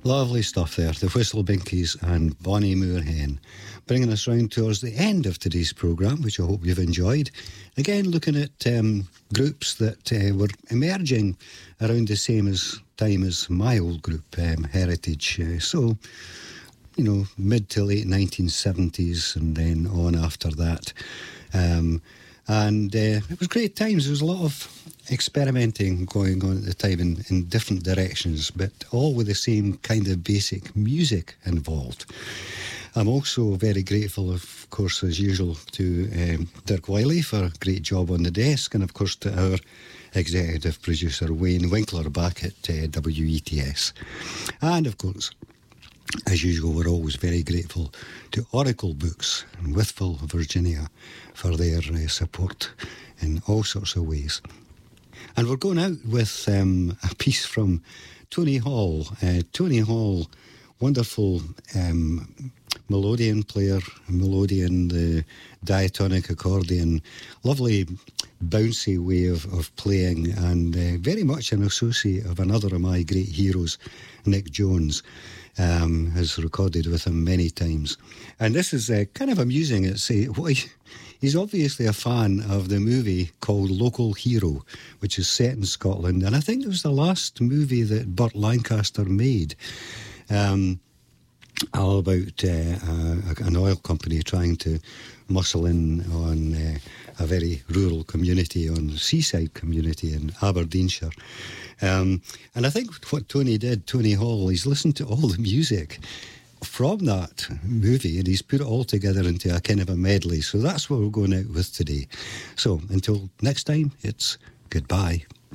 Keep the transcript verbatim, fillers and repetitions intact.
Lovely stuff there, the Whistle Binkies and Bonnie Moorhen, bringing us round towards the end of today's programme, which I hope you've enjoyed. Again, looking at um, groups that uh, were emerging around the same as time as my old group, um, Heritage. Uh, so, you know, mid to late nineteen seventies and then on after that. Um, and uh, it was great times. There was a lot of experimenting going on at the time in, in different directions, but all with the same kind of basic music involved. I'm also very grateful, of course, as usual, to um, Dirk Wiley for a great job on the desk, and of course to our executive producer Wayne Winkler back at uh, W E T S. And of course, as usual, we're always very grateful to Oracle Books in Wytheville, Virginia, for their uh, support in all sorts of ways. And we're going out with um, a piece from Tony Hall. Uh, Tony Hall, wonderful um, melodeon player, melodeon, the diatonic accordion, lovely bouncy way of, of playing, and uh, very much an associate of another of my great heroes, Nick Jones. Um, has recorded with him many times. And this is uh, kind of amusing. It's, uh, what he, he's obviously a fan of the movie called Local Hero, which is set in Scotland. And I think it was the last movie that Burt Lancaster made. Um, all about uh, uh, an oil company trying to muscle in on uh, a very rural community, on a seaside community in Aberdeenshire. Um, and I think what Tony did, Tony Hall, he's listened to all the music from that movie and he's put it all together into a kind of a medley. So that's what we're going out with today. So until next time, it's goodbye.